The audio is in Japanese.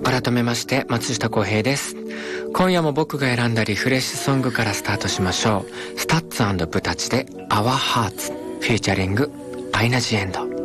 改めまして松下洸平です。今夜も僕が選んだリフレッシュソングからスタートしましょう。スタッツ&ブタチで Our Hearts フィーチャリングアイナ・ジ・エンド。